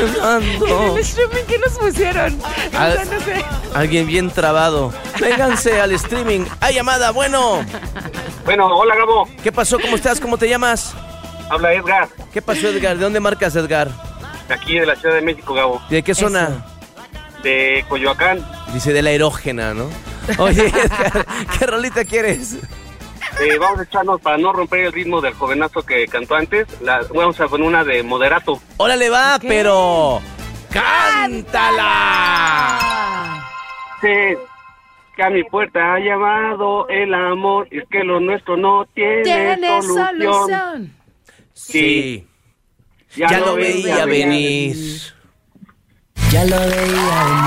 pensando. ¿El streaming que nos pusieron? No sé. Alguien bien trabado. Vénganse al streaming. ¡Hay llamada! Bueno. Bueno, hola Gabo. ¿Qué pasó? ¿Cómo estás? ¿Cómo te llamas? Habla Edgar, ¿Qué pasó, Edgar? ¿De dónde marcas, Edgar? de aquí de la Ciudad de México, Gabo. ¿De qué zona? De Coyoacán. Dice de la erógena, ¿no? Oye, Edgar, ¿qué rolita quieres? Vamos a echarnos para no romper el ritmo del jovenazo que cantó antes. Vamos a poner una de Moderato. ¡Órale, va! ¿Qué? Pero... ¡cántala! Sí, que a mi puerta ha llamado el amor. Es que lo nuestro no tiene solución. Sí. Ya lo veía venir. Ya lo veía venir.